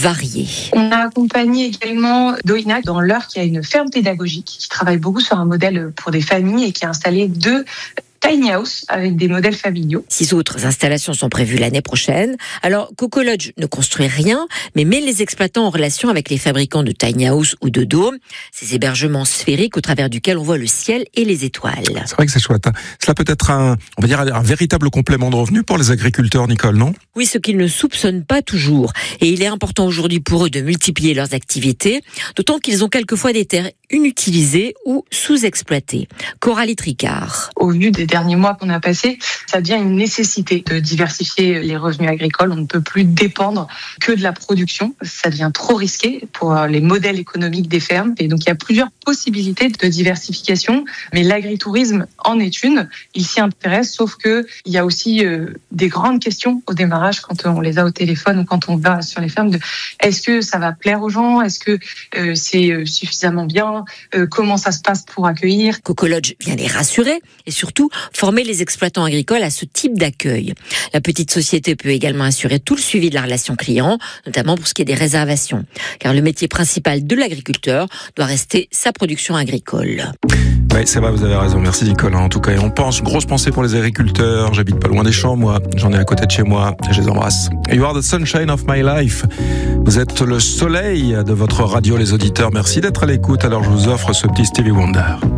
variés. On a accompagné également Doinac dans l'Eure, qui a une ferme pédagogique qui travaille beaucoup sur un modèle pour des familles et qui a installé 2 tiny house avec des modèles familiaux. 6 autres installations sont prévues l'année prochaine. Alors, Coco Lodge ne construit rien, mais met les exploitants en relation avec les fabricants de tiny house ou de dômes, ces hébergements sphériques au travers duquel on voit le ciel et les étoiles. C'est vrai que c'est chouette. Cela peut être un véritable complément de revenus pour les agriculteurs, Nicole, non ? Oui, ce qu'ils ne soupçonnent pas toujours. Et il est important aujourd'hui pour eux de multiplier leurs activités, d'autant qu'ils ont quelquefois des terres inutilisées ou sous-exploitées. Coralie Tricard. Au vu des derniers mois qu'on a passés, ça devient une nécessité de diversifier les revenus agricoles. On ne peut plus dépendre que de la production. Ça devient trop risqué pour les modèles économiques des fermes. Et donc, il y a plusieurs possibilités de diversification. Mais l'agritourisme en est une. Il s'y intéresse, sauf que il y a aussi des grandes questions au démarrage quand on les a au téléphone ou quand on va sur les fermes. Est-ce que ça va plaire aux gens ? Est-ce que c'est suffisamment bien ? Comment ça se passe pour accueillir ? Coco Lodge vient les rassurer et surtout former les exploitants agricoles à ce type d'accueil. La petite société peut également assurer tout le suivi de la relation client, notamment pour ce qui est des réservations. Car le métier principal de l'agriculteur doit rester sa production agricole. Oui, c'est vrai, vous avez raison. Merci Nicole. En tout cas, et on pense, grosse pensée pour les agriculteurs. J'habite pas loin des champs, moi. J'en ai à côté de chez moi et je les embrasse. You are the sunshine of my life. Vous êtes le soleil de votre radio, les auditeurs. Merci d'être à l'écoute. Alors, je vous offre ce petit Stevie Wonder.